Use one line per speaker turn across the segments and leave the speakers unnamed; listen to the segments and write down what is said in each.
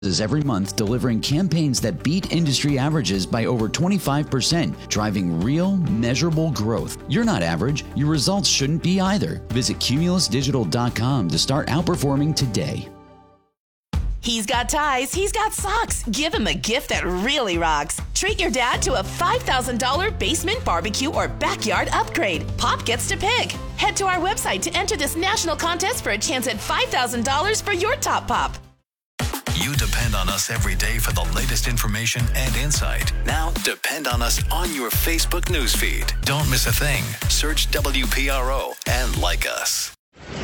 every month, delivering campaigns that beat industry averages by over 25%, driving real, measurable growth. You're not average. Your results shouldn't be either. Visit cumulusdigital.com to start outperforming today.
He's got ties, he's got socks. Give him a gift that really rocks. Treat your dad to a $5,000 basement barbecue or backyard upgrade. Pop gets to pick. Head to our website to enter this national contest for a chance at $5,000 for your top pop.
You depend on us every day for the latest information and insight. Now depend on us on your Facebook newsfeed. Don't miss a thing. Search WPRO and like us.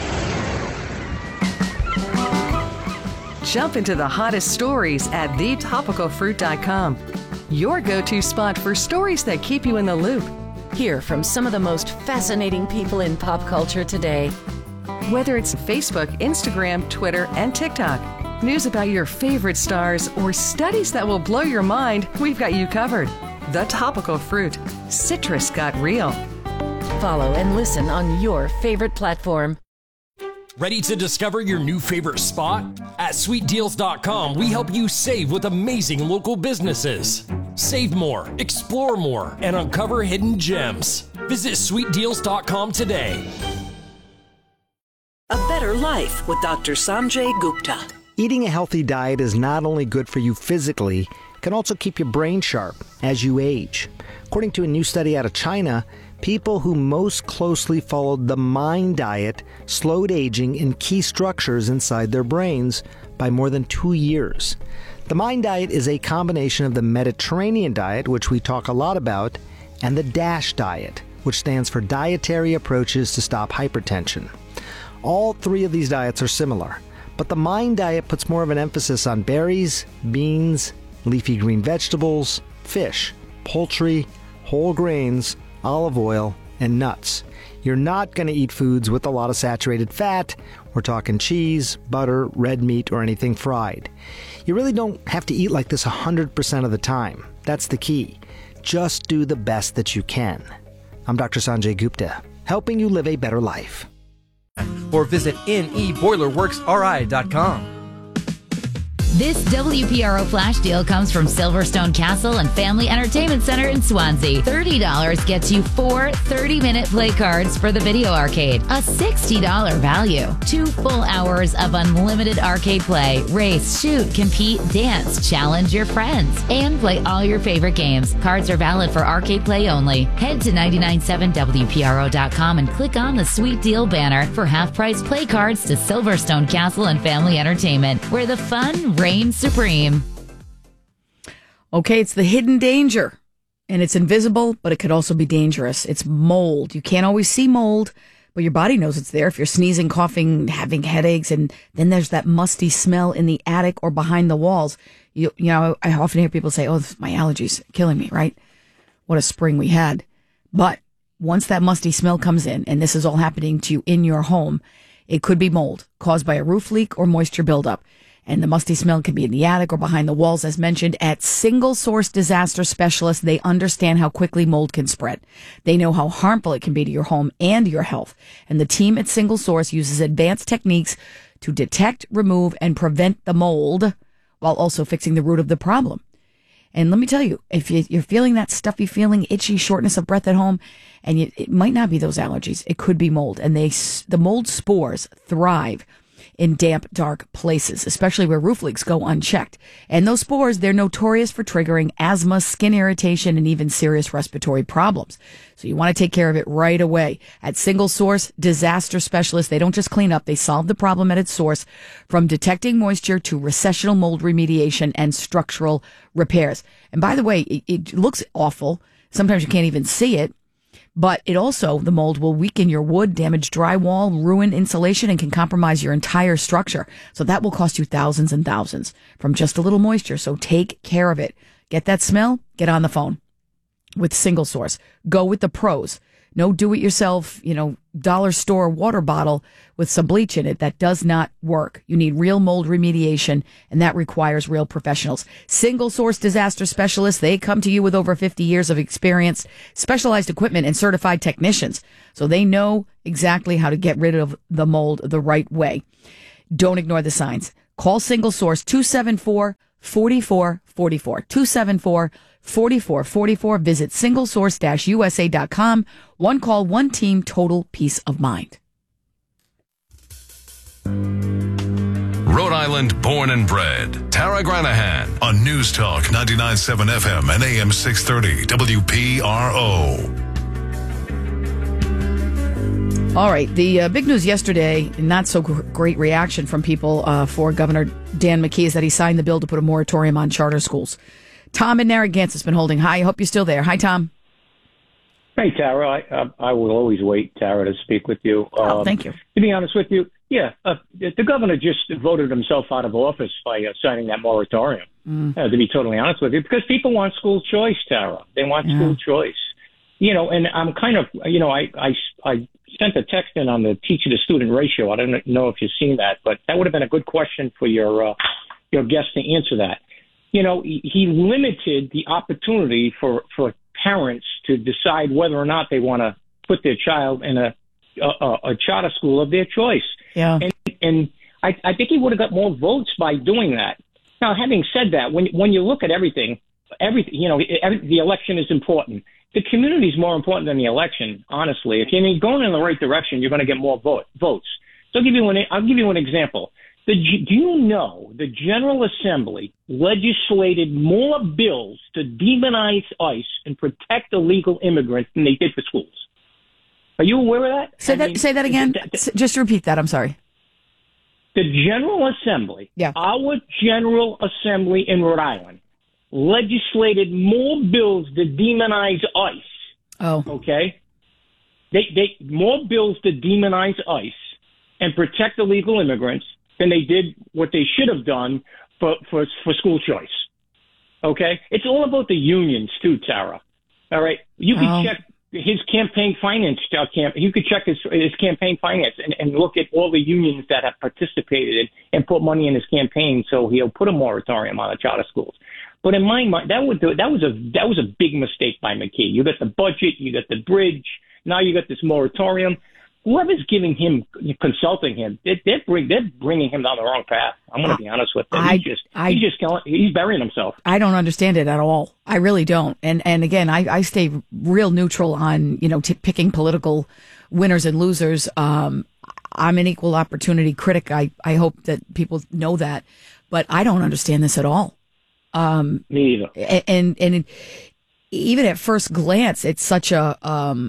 Jump into the hottest stories at thetopicalfruit.com. Your go-to spot for stories that keep you in the loop.
Hear from some of the most fascinating people in pop culture today.
Whether it's Facebook, Instagram, Twitter, and TikTok, news about your favorite stars, or studies that will blow your mind, we've got you covered. The Topical Fruit. Citrus got real.
Follow and listen on your favorite platform.
Ready to discover your new favorite spot? At sweetdeals.com, we help you save with amazing local businesses. Save more, explore more, and uncover hidden gems. Visit sweetdeals.com today.
A better life with Dr. Sanjay Gupta.
Eating a healthy diet is not only good for you physically, it can also keep your brain sharp as you age. According to a new study out of China, people who most closely followed the MIND diet slowed aging in key structures inside their brains by more than 2 years. The MIND diet is a combination of the Mediterranean diet, which we talk a lot about, and the DASH diet, which stands for Dietary Approaches to Stop Hypertension. All three of these diets are similar, but the MIND diet puts more of an emphasis on berries, beans, leafy green vegetables, fish, poultry, whole grains, olive oil, and nuts. You're not going to eat foods with a lot of saturated fat. We're talking cheese, butter, red meat, or anything fried. You really don't have to eat like this 100% of the time. That's the key. Just do the best that you can. I'm Dr. Sanjay Gupta, helping you live a better life.
Or visit neboilerworksri.com.
This WPRO flash deal comes from Silverstone Castle and Family Entertainment Center in Swansea. $30 gets you 4 30-minute play cards for the video arcade. A $60 value. 2 full hours of unlimited arcade play. Race, shoot, compete, dance, challenge your friends, and play all your favorite games. Cards are valid for arcade play only. Head to 997WPRO.com and click on the Sweet Deal banner for half-price play cards to Silverstone Castle and Family Entertainment, where the fun reigns supreme.
Okay, it's the hidden danger, and it's invisible, but it could also be dangerous. It's mold. You can't always see mold, but your body knows it's there if you're sneezing, coughing, having headaches, and then there's that musty smell in the attic or behind the walls. You know, I often hear people say, oh, my allergies killing me, right? What a spring we had. But once that musty smell comes in, and this is all happening to you in your home, it could be mold caused by a roof leak or moisture buildup. And the musty smell can be in the attic or behind the walls, as mentioned. At Single Source Disaster Specialists, they understand how quickly mold can spread. They know how harmful it can be to your home and your health. And the team at Single Source uses advanced techniques to detect, remove, and prevent the mold while also fixing the root of the problem. And let me tell you, if you're feeling that stuffy feeling, itchy, shortness of breath at home, and it might not be those allergies, it could be mold. And the mold spores thrive in damp, dark places, especially where roof leaks go unchecked. And those spores, they're notorious for triggering asthma, skin irritation, and even serious respiratory problems. So you want to take care of it right away. At Single Source Disaster Specialists, they don't just clean up, they solve the problem at its source, from detecting moisture to recessional mold remediation and structural repairs. And by the way, it looks awful. Sometimes you can't even see it. But it also, the mold will weaken your wood, damage drywall, ruin insulation, and can compromise your entire structure. So that will cost you thousands and thousands from just a little moisture. So take care of it. Get that smell? Get on the phone with Single Source. Go with the pros. No do-it-yourself, dollar store water bottle with some bleach in it. That does not work. You need real mold remediation, and that requires real professionals. Single Source Disaster Specialists, they come to you with over 50 years of experience, specialized equipment, and certified technicians. So they know exactly how to get rid of the mold the right way. Don't ignore the signs. Call Single Source 274-4444. 274-4444. Visit singlesource-usa.com. One call, one team, total peace of mind.
Rhode Island born and bred. Tara Granahan on News Talk 99.7 FM and AM 630 WPRO.
All right. The big news yesterday, not so great reaction from people for Governor Dan McKee, is that he signed the bill to put a moratorium on charter schools. Tom in Narragansett has been holding. Hi, I hope you're still there. Hi, Tom.
Hey, Tara. I will always wait, Tara, to speak with you.
Thank you.
To be honest with you, the governor just voted himself out of office by signing that moratorium, to be totally honest with you, because people want school choice, Tara. They want school choice. And I'm kind of, I sent a text in on the teacher-to-student ratio. I don't know if you've seen that, but that would have been a good question for your guest to answer that. He limited the opportunity for parents to decide whether or not they want to put their child in a charter school of their choice.
Yeah.
And I think he would have got more votes by doing that. Now, having said that, when you look at everything, the election is important. The community is more important than the election, honestly. If you're going in the right direction, you're going to get more votes. So I'll give you an example. Do you know the General Assembly legislated more bills to demonize ICE and protect illegal immigrants than they did for schools? Are you aware of that?
Say that again. Just repeat that. I'm sorry.
The General Assembly, our General Assembly in Rhode Island, legislated more bills to demonize ICE.
Oh.
Okay? They more bills to demonize ICE and protect illegal immigrants than they did what they should have done for school choice. Okay? It's all about the unions too, Tara. All right? You can check his campaign finance you could check his campaign finance and look at all the unions that have participated and put money in his campaign, so he'll put a moratorium on the charter schools. But in my mind, that was a big mistake by McKee. You got the budget, you got the bridge, now you got this moratorium. Whoever's consulting him, they're bringing him down the wrong path. I'm going to be honest with you. He's burying himself.
I don't understand it at all. I really don't. And again, I stay real neutral on picking political winners and losers. I'm an equal opportunity critic. I hope that people know that, but I don't understand this at all.
Me either.
And even at first glance, it's such a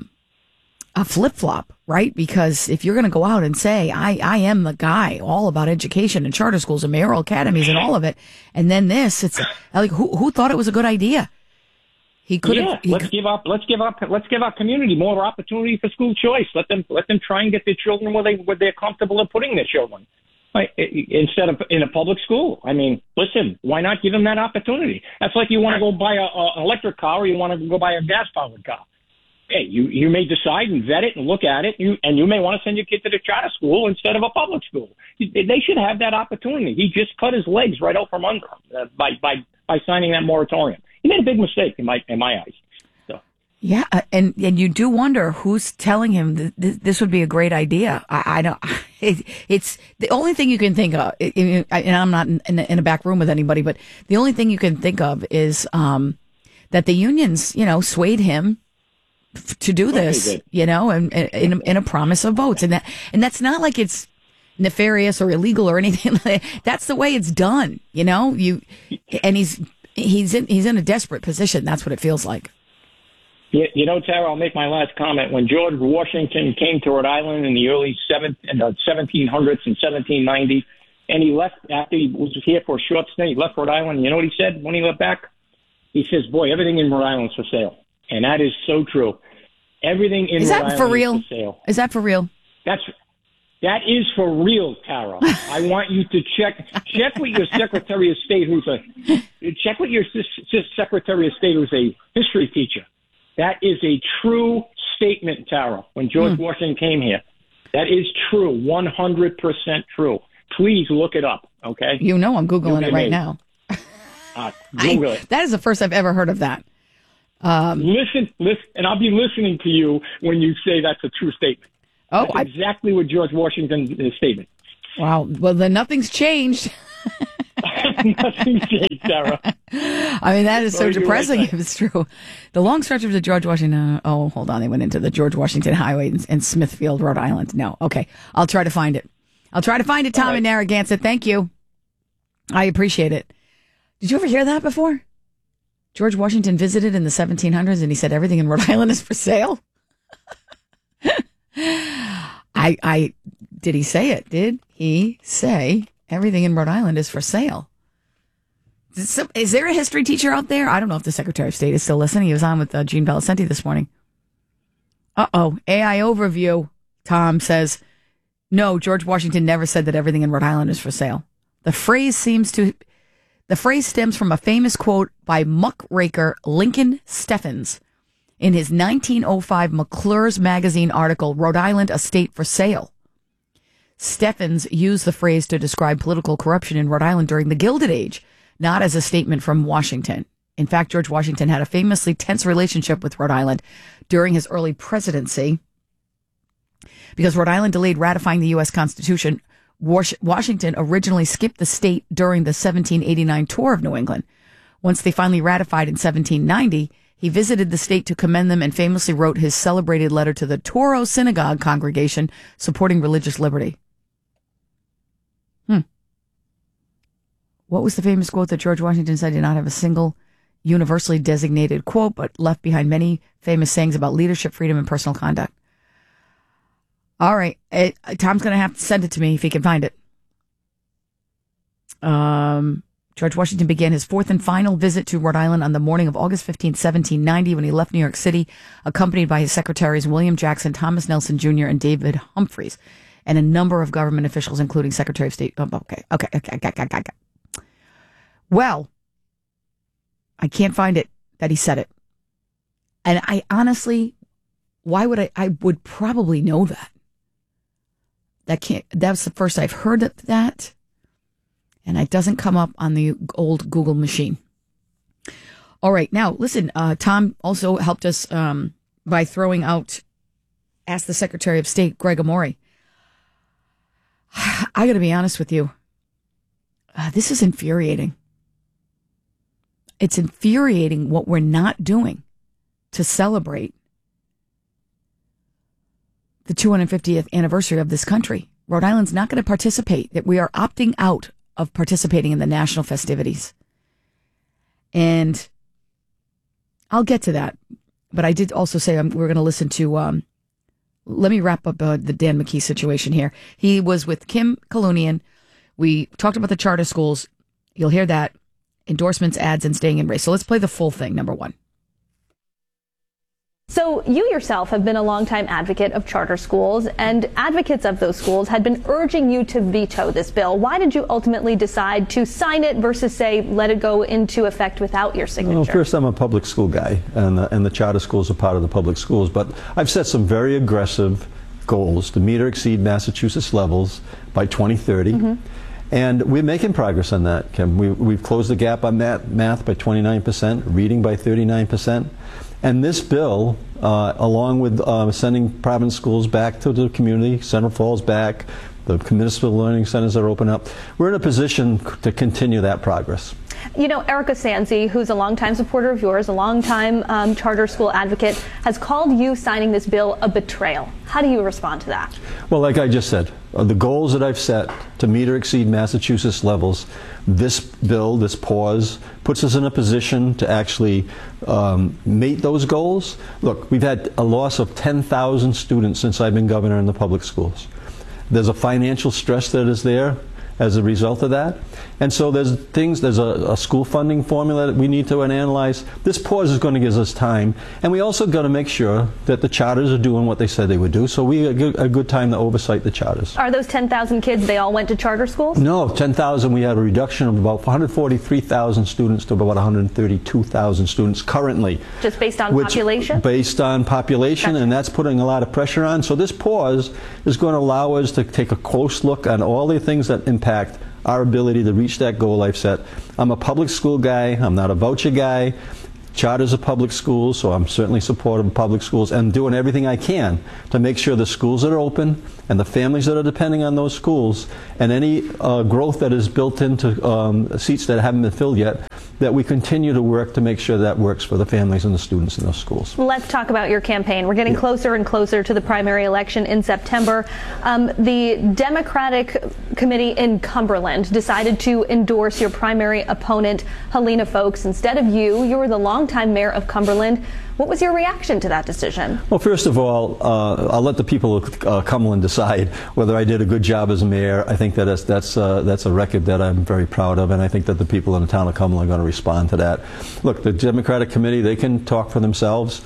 flip-flop, right? Because if you're going to go out and say, I am the guy all about education and charter schools and mayoral academies and all of it, and then this, it's like, who thought it was a good idea? He could have.
Let's give our community more opportunity for school choice. Let them try and get their children where they're comfortable in putting their children. Instead of in a public school. I mean, listen, why not give them that opportunity? That's like you want to go buy an electric car or you want to go buy a gas-powered car. Hey, you may decide and vet it and look at it, and you may want to send your kid to the charter school instead of a public school. They should have that opportunity. He just cut his legs right out from under him by signing that moratorium. He made a big mistake in my eyes. So.
Yeah, and you do wonder who's telling him that this would be a great idea. I don't. It's the only thing you can think of, and I'm not in a back room with anybody, but the only thing you can think of is that the unions, swayed him to do this, and in a promise of votes, and that's not like it's nefarious or illegal or anything. That's the way it's done, and he's in a desperate position. That's what it feels like.
Yeah, Tara, I'll make my last comment. When George Washington came to Rhode Island in the early 1700s in 1790, and he left after he was here for a short stint, he left Rhode Island. You know what he said when he went back? He says, "Boy, everything in Rhode Island is for sale," and that is so true. Everything in Rhode Island is for sale.
Is that for real?
That is for real, Tara. I want you to check with your Secretary of State, who's a history teacher. That is a true statement, Tara. When George Washington came here, that is true, 100% true. Please look it up, okay?
I'm Googling it right now.
Google it.
That is the first I've ever heard of that.
Listen, and I'll be listening to you when you say that's a true statement. That's exactly what George Washington's statement.
Wow. Well, then nothing's changed.
Nothing changed, Sarah.
I mean, that is so depressing if it's true. The long stretch of the George Washington, hold on, they went into the George Washington Highway in Smithfield, Rhode Island. No, okay. I'll try to find it. Tom in Narragansett. Thank you. I appreciate it. Did you ever hear that before? George Washington visited in the 1700s and he said everything in Rhode Island is for sale. Did he say it? Did he say everything in Rhode Island is for sale? Is there a history teacher out there? I don't know if the Secretary of State is still listening. He was on with Gene Belicenti this morning. AI overview. Tom says, no, George Washington never said that everything in Rhode Island is for sale. The phrase stems from a famous quote by muckraker Lincoln Steffens in his 1905 McClure's Magazine article, Rhode Island, a State for Sale. Steffens used the phrase to describe political corruption in Rhode Island during the Gilded Age, not as a statement from Washington. In fact, George Washington had a famously tense relationship with Rhode Island during his early presidency. Because Rhode Island delayed ratifying the U.S. Constitution, Washington originally skipped the state during the 1789 tour of New England. Once they finally ratified in 1790, he visited the state to commend them and famously wrote his celebrated letter to the Toro Synagogue congregation supporting religious liberty. What was the famous quote that George Washington said did not have a single universally designated quote, but left behind many famous sayings about leadership, freedom, and personal conduct? All right. Tom's going to have to send it to me if he can find it. George Washington began his fourth and final visit to Rhode Island on the morning of August 15, 1790, when he left New York City, accompanied by his secretaries William Jackson, Thomas Nelson Jr., and David Humphreys, and a number of government officials, including Secretary of State. Okay. Well, I can't find it that he said it. And I honestly, why would I would probably know that. That's the first I've heard of that. And it doesn't come up on the old Google machine. All right. Now, listen, Tom also helped us by throwing out, ask the Secretary of State, Greg Amore. I got to be honest with you. This is infuriating. It's infuriating what we're not doing to celebrate the 250th anniversary of this country. Rhode Island's not going to participate. That we are opting out of participating in the national festivities. And I'll get to that. But I did also say we're going to listen to, let me wrap up the Dan McKee situation here. He was with Kim Kalunian. We talked about the charter schools. You'll hear that. Endorsements, ads, and staying in race. So let's play the full thing, number one.
So you yourself have been a longtime advocate of charter schools, and advocates of those schools had been urging you to veto this bill. Why did you ultimately decide to sign it versus, say, let it go into effect without your signature?
Well, first, I'm a public school guy, and the charter schools are part of the public schools. But I've set some very aggressive goals to meet or exceed Massachusetts levels by 2030. Mm-hmm. And we're making progress on that, Kim. We've closed the gap on math by 29%, reading by 39%. And this bill, along with sending private schools back to the community, Central Falls back, the municipal learning centers are open up, we're in a position to continue that progress.
You know, Erica Sanzi, who's a longtime supporter of yours, a longtime charter school advocate, has called you signing this bill a betrayal. How do you respond to that? Well, like I just said, the goals that I've set to meet or exceed Massachusetts levels, this bill, this pause, puts us in a position to actually meet those goals. Look, we've had a loss of 10,000 students since I've been governor in the public schools. There's a financial stress that is there as a result of that. And so there's a school funding formula that we need to analyze. This pause is going to give us time. And we also got to make sure that the charters are doing what they said they would do. So we have a good time to oversight the charters. Are those 10,000 kids, they all went to charter schools?
No, 10,000. We had a reduction of about 143,000 students to about 132,000 students currently.
Just based on population?
Based on population, gotcha. And that's putting a lot of pressure on. So this pause is going to allow us to take a close look on all the things that impact our ability to reach that goal I've set. I'm a public school guy. I'm not a voucher guy. charters of public schools, so I'm certainly supportive of public schools and doing everything I can to make sure the schools that are open and the families that are depending on those schools and any growth that is built into seats that haven't been filled yet, that we continue to work to make sure that works for the families and the students in those schools.
Let's talk about your campaign. We're getting closer and closer to the primary election in September. The Democratic Committee in Cumberland decided to endorse your primary opponent, Helena Foulkes, instead of you. You were the longtime mayor of Cumberland. What was your reaction to that decision?
Well, first of all, I'll let the people of Cumberland decide whether I did a good job as mayor. I think that that's a record that I'm very proud of, and I think that the people in the town of Cumberland are going to respond to that. Look, the Democratic Committee, they can talk for themselves,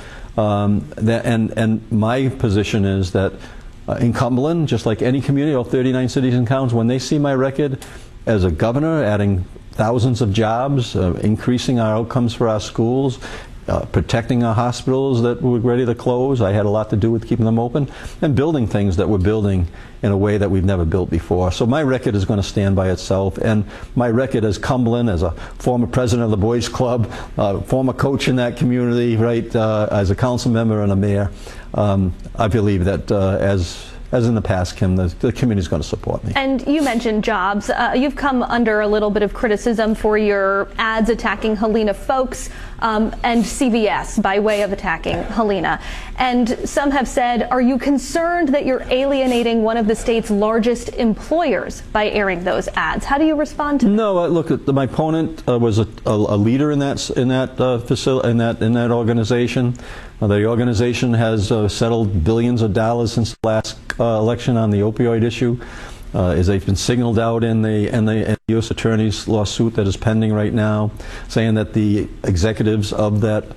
and my position is that in Cumberland, just like any community, all 39 cities and towns, when they see my record as a governor, adding thousands of jobs, increasing our outcomes for our schools, protecting our hospitals that were ready to close. I had a lot to do with keeping them open, and building things that we're building in a way that we've never built before. So my record is going to stand by itself, and my record as Cumberland, as a former president of the Boys Club, former coach in that community, right, as a council member and a mayor, I believe that as in the past, Kim, the community is going to support me.
And you mentioned jobs. You've come under a little bit of criticism for your ads attacking Helena Foulkes and CVS by way of attacking Helena. And some have said, are you concerned that you're alienating one of the state's largest employers by airing those ads? How do you respond to that?
No, look, my opponent was a leader in that facility, in that organization. The organization has settled billions of dollars since the last election on the opioid issue. As they've been signaled out in the U.S. Attorney's lawsuit that is pending right now, saying that the executives of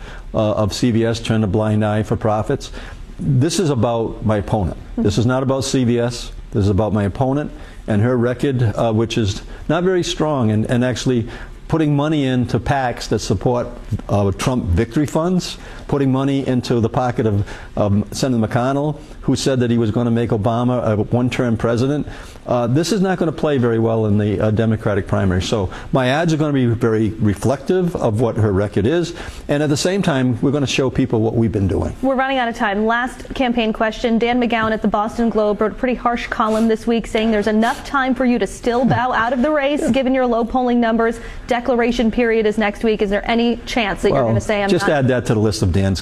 CVS turned a blind eye for profits. This is about my opponent. This is not about CVS. This is about my opponent and her record, which is not very strong, and actually putting money into PACs that support Trump victory funds, putting money into the pocket of Senator McConnell, who said that he was going to make Obama a one-term president. This is not going to play very well in the Democratic primary. So my ads are going to be very reflective of what her record is, and at the same time, we're going to show people what we've been doing.
We're running out of time. Last campaign question. Dan McGowan at the Boston Globe wrote a pretty harsh column this week saying there's enough time for you to still bow out of the race, given your low polling numbers. Declaration period is next week. Is there any chance that you're going to say I'm
just
not?
Add that to the list of Dan's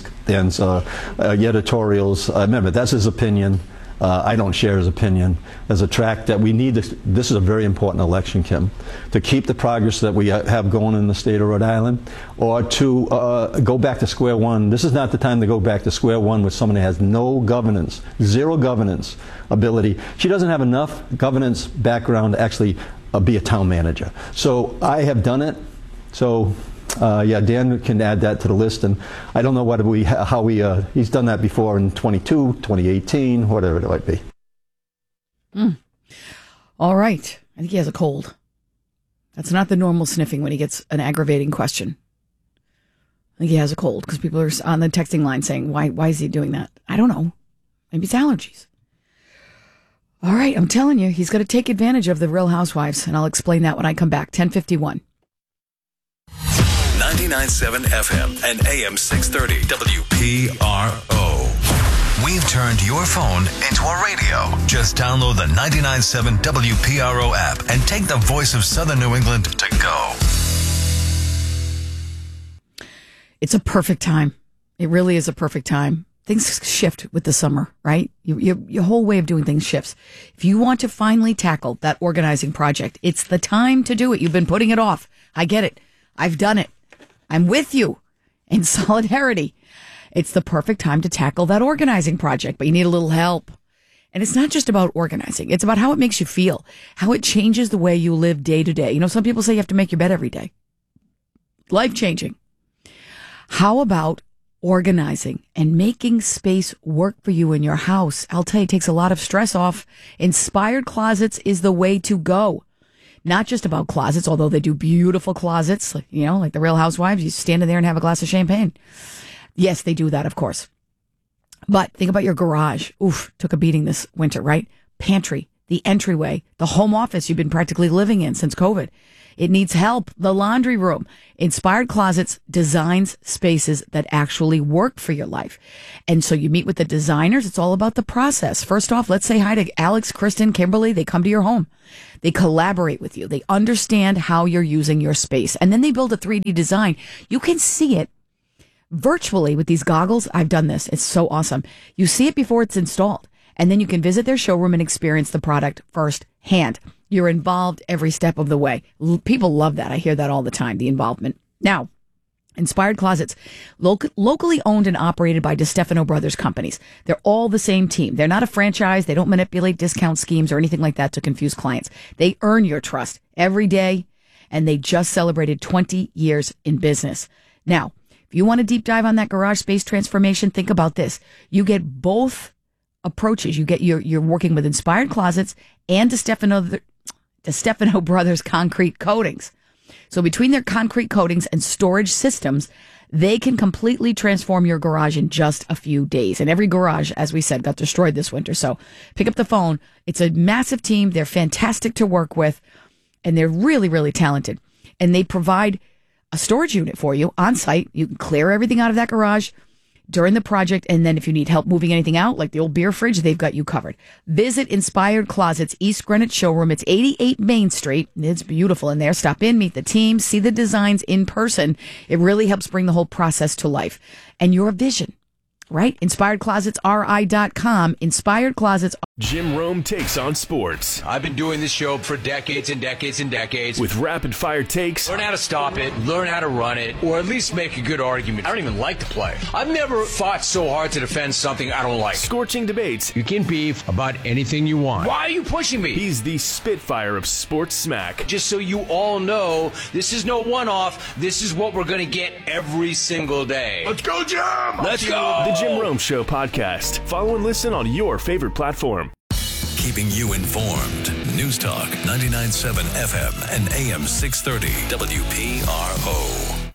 editorials. Remember, that's his opinion. I don't share his opinion. There's a track that we need. This is a very important election, Kim, to keep the progress that we have going in the state of Rhode Island, or to go back to square one. This is not the time to go back to square one with someone who has no governance, zero governance ability. She doesn't have enough governance background to actually be a town manager. So I have done it. So yeah, Dan can add that to the list, and I don't know he's done that before in 22, 2018, whatever it might be.
All right. I think he has a cold. That's not the normal sniffing when he gets an aggravating question. I think he has a cold because people are on the texting line saying, why is he doing that? I don't know. Maybe it's allergies. All right. I'm telling you, he's going to take advantage of the Real Housewives, and I'll explain that when I come back. 10:51.
99.7 FM and AM 630 WPRO. We've turned your phone into a radio. Just download the 99.7 WPRO app and take the voice of Southern New England to go.
It's a perfect time. It really is a perfect time. Things shift with the summer, right? Your whole way of doing things shifts. If you want to finally tackle that organizing project, it's the time to do it. You've been putting it off. I get it. I've done it. I'm with you in solidarity. It's the perfect time to tackle that organizing project, but you need a little help. And it's not just about organizing. It's about how it makes you feel, how it changes the way you live day to day. You know, some people say you have to make your bed every day. Life-changing. How about organizing and making space work for you in your house? I'll tell you, it takes a lot of stress off. Inspired Closets is the way to go. Not just about closets, although they do beautiful closets, you know, like the Real Housewives. You stand in there and have a glass of champagne. Yes, they do that, of course. But think about your garage. Oof, took a beating this winter, right? Pantry, the entryway, the home office you've been practically living in since COVID. It needs help. The laundry room. Inspired Closets designs spaces that actually work for your life. And so you meet with the designers. It's all about the process. First off, let's say hi to Alex, Kristen, Kimberly. They come to your home. They collaborate with you. They understand how you're using your space. And then they build a 3D design. You can see it virtually with these goggles. I've done this. It's so awesome. You see it before it's installed. And then you can visit their showroom and experience the product firsthand. You're involved every step of the way. People love that. I hear that all the time, the involvement. Now, Inspired Closets, locally owned and operated by DeStefano Brothers companies. They're all the same team. They're not a franchise. They don't manipulate discount schemes or anything like that to confuse clients. They earn your trust every day, and they just celebrated 20 years in business. Now, if you want to deep dive on that garage space transformation, think about this. You get both approaches. You're working with Inspired Closets and DeStefano Brothers concrete coatings. So between their concrete coatings and storage systems, they can completely transform your garage in just a few days. And every garage, as we said, got destroyed this winter. So pick up the phone. It's a massive team. They're fantastic to work with, and they're really, really talented. And they provide a storage unit for you on site. You can clear everything out of that garage during the project, and then if you need help moving anything out, like the old beer fridge, they've got you covered. Visit Inspired Closets East Greenwich showroom. It's 88 Main Street. It's beautiful in there. Stop in, meet the team, see the designs in person. It really helps bring the whole process to life. And your vision, right? InspiredClosetsRI.com. Inspired Closets.
Jim Rome takes on sports.
I've been doing this show for decades and decades and decades.
With rapid fire takes.
Learn how to stop it, learn how to run it, or at least make a good argument. I don't even like to play. I've never fought so hard to defend something I don't like.
Scorching debates.
You can beef about anything you want. Why are you pushing me?
He's the Spitfire of sports smack.
Just so you all know, this is no one-off. This is what we're going to get every single day.
Let's go, Jim!
Let's go!
The Jim Rome Show podcast. Follow and listen on your favorite platform.
Keeping you informed. News Talk 99.7 FM and AM 630 WPRO.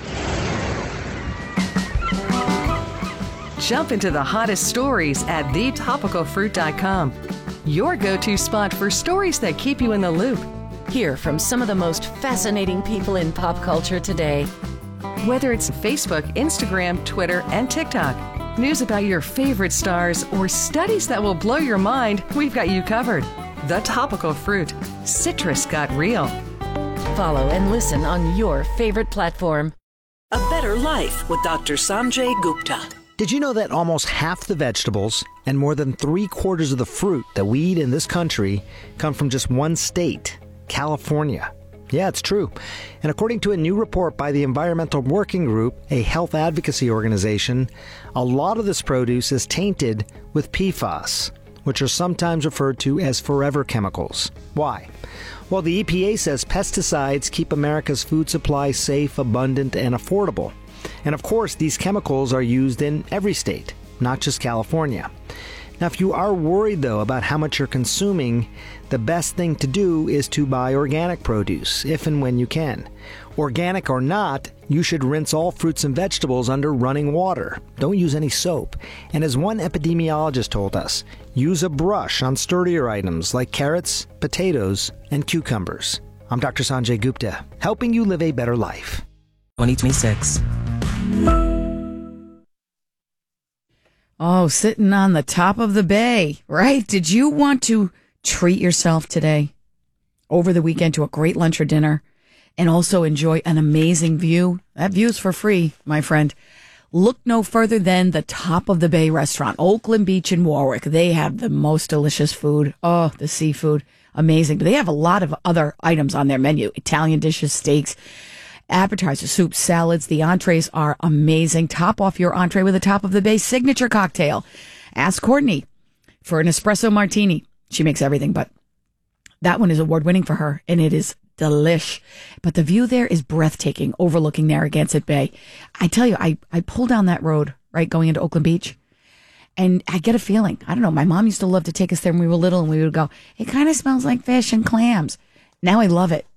Jump into the hottest stories at thetopicalfruit.com. Your go-to spot for stories that keep you in the loop.
Hear from some of the most fascinating people in pop culture today.
Whether it's Facebook, Instagram, Twitter, and TikTok. News about your favorite stars or studies that will blow your mind, we've got you covered. The Topical Fruit. Citrus got real.
Follow and listen on your favorite platform.
A Better Life with Dr. Sanjay Gupta.
Did you know that almost half the vegetables and more than 3/4 of the fruit that we eat in this country come from just one state, California? Yeah, it's true. And according to a new report by the Environmental Working Group, a health advocacy organization, a lot of this produce is tainted with PFAS, which are sometimes referred to as forever chemicals. Why? Well, the EPA says pesticides keep America's food supply safe, abundant, and affordable. And of course, these chemicals are used in every state, not just California. Now, if you are worried, though, about how much you're consuming, the best thing to do is to buy organic produce, if and when you can. Organic or not, you should rinse all fruits and vegetables under running water. Don't use any soap. And as one epidemiologist told us, use a brush on sturdier items like carrots, potatoes, and cucumbers. I'm Dr. Sanjay Gupta, helping you live a better life.
2026.
Oh, sitting on the top of the bay, right? Did you want to treat yourself today over the weekend to a great lunch or dinner and also enjoy an amazing view? That view's for free, my friend. Look no further than the Top of the Bay restaurant, Oakland Beach in Warwick. They have the most delicious food. Oh, the seafood, amazing. But they have a lot of other items on their menu. Italian dishes, steaks, appetizers, soups, salads. The entrees are amazing. Top off your entree with a Top of the Bay signature cocktail. Ask Courtney for an espresso martini. She makes everything, but that one is award-winning for her, and it is delish. But the view there is breathtaking, overlooking Narragansett Bay. I tell you, I pull down that road, right, going into Oakland Beach, and I get a feeling. I don't know. My mom used to love to take us there when we were little, and we would go, it kind of smells like fish and clams. Now I love it.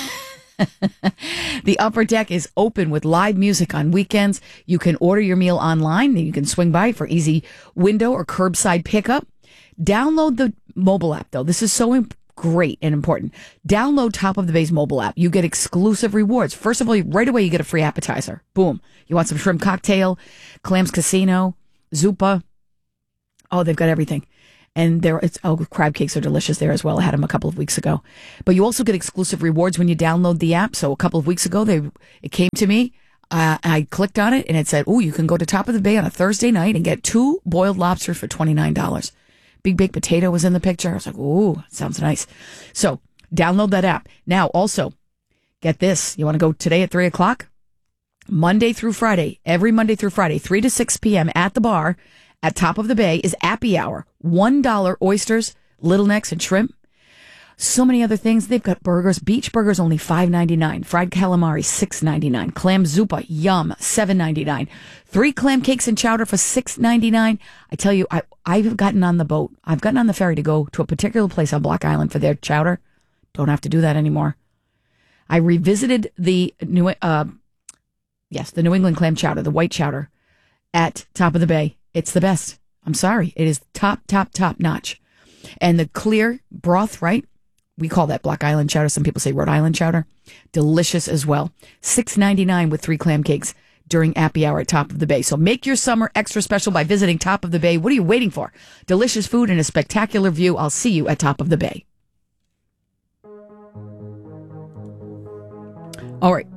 The upper deck is open with live music on weekends. You can order your meal online. You can swing by for easy window or curbside pickup. Download the mobile app, though. This is so great and important. Download Top of the Bay's mobile app. You get exclusive rewards. First of all, right away, you get a free appetizer. Boom. You want some shrimp cocktail, Clams Casino, Zupa. Oh, they've got everything. And crab cakes are delicious there as well. I had them a couple of weeks ago. But you also get exclusive rewards when you download the app. So a couple of weeks ago, it came to me. I clicked on it and it said, you can go to Top of the Bay on a Thursday night and get 2 boiled lobsters for $29. Big baked potato was in the picture. I was like, sounds nice. So download that app. Now, also, get this. You want to go today at 3 o'clock? Monday through Friday, every Monday through Friday, 3 to 6 p.m. at the bar at Top of the Bay is Appy Hour. $1 oysters, little necks, and shrimp. So many other things. They've got burgers. Beach burgers only $5.99. Fried calamari $6.99. Clam Zupa, yum, $7.99. 3 clam cakes and chowder for $6.99. I tell you, I've gotten on the boat. I've gotten on the ferry to go to a particular place on Block Island for their chowder. Don't have to do that anymore. I revisited the New England clam chowder, the white chowder, at Top of the Bay. It's the best. I'm sorry. It is top notch. And the clear broth, right? We call that Block Island chowder. Some people say Rhode Island chowder. Delicious as well. $6.99 with 3 clam cakes during Appy Hour at Top of the Bay. So make your summer extra special by visiting Top of the Bay. What are you waiting for? Delicious food and a spectacular view. I'll see you at Top of the Bay. All right.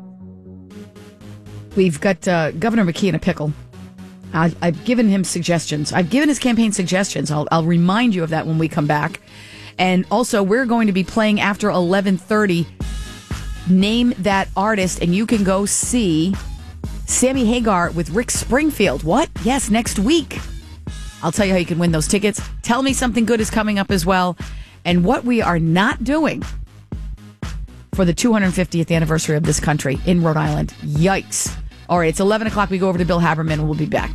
We've got Governor McKee in a pickle. I've given him suggestions. I've given his campaign suggestions. I'll remind you of that when we come back. And also, we're going to be playing after 11:30. Name that artist, and you can go see Sammy Hagar with Rick Springfield. What? Yes, next week. I'll tell you how you can win those tickets. Tell me something good is coming up as well. And what we are not doing for the 250th anniversary of this country in Rhode Island. Yikes. All right, it's 11 o'clock. We go over to Bill Haberman, and we'll be back.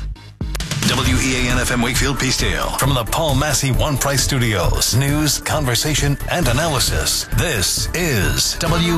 WEAN-FM Wakefield Peacedale from the Paul Massey One Price Studios. News, conversation, and analysis. This is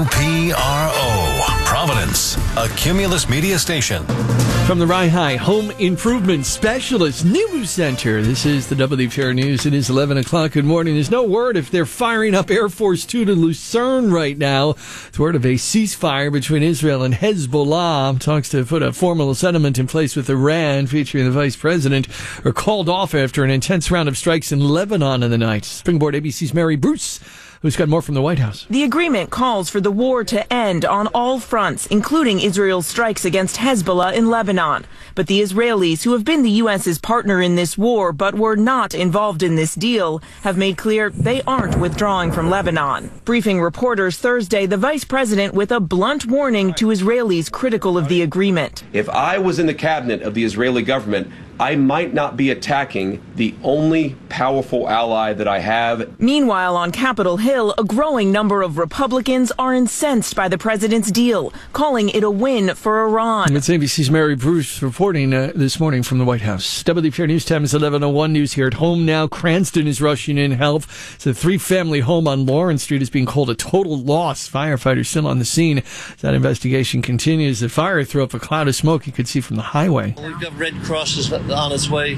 WPRO, Providence, a Cumulus media station.
From the Rye High Home Improvement Specialist News Center, this is the WPRO News. It is 11 o'clock. Good morning. There's no word if they're firing up Air Force Two to Lucerne right now. It's word of a ceasefire between Israel and Hezbollah. Talks to put a formal settlement in place with Iran, featuring the Vice President, are called off after an intense round of strikes in Lebanon in the night. Springboard ABC's Mary Bruce, who's got more from the White House.
The agreement calls for the war to end on all fronts, including Israel's strikes against Hezbollah in Lebanon. But the Israelis, who have been the U.S.'s partner in this war but were not involved in this deal, have made clear they aren't withdrawing from Lebanon. Briefing reporters Thursday, the vice president with a blunt warning to Israelis critical of the agreement.
If I was in the cabinet of the Israeli government, I might not be attacking the only powerful ally that I have.
Meanwhile, on Capitol Hill, a growing number of Republicans are incensed by the president's deal, calling it a win for Iran.
It's ABC's Mary Bruce reporting this morning from the White House. WPR News time is 11:01. News here at home now. Cranston is rushing in help. The 3-family home on Lawrence Street is being called a total loss. Firefighters still on the scene. That investigation continues. The fire threw up a cloud of smoke you could see from the highway.
We've got Red Crosses on its way.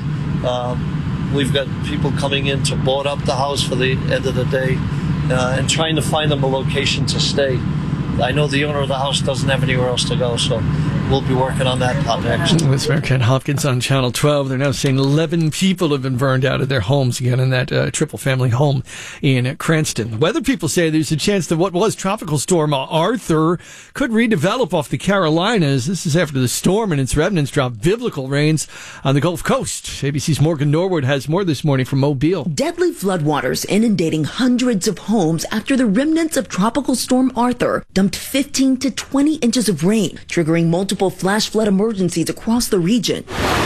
We've got people coming in to board up the house for the end of the day and trying to find them a location to stay. I know the owner of the house doesn't have anywhere else to go, so we'll be working on that part next.
With Mayor Ken Hopkins on Channel 12, they're now saying 11 people have been burned out of their homes again in that triple-family home in Cranston. Weather people say there's a chance that what was Tropical Storm Arthur could redevelop off the Carolinas. This is after the storm and its remnants dropped biblical rains on the Gulf Coast. ABC's Morgan Norwood has more this morning from Mobile.
Deadly floodwaters inundating hundreds of homes after the remnants of Tropical Storm Arthur dumped 15 to 20 inches of rain, triggering multiple flash flood emergencies across the region.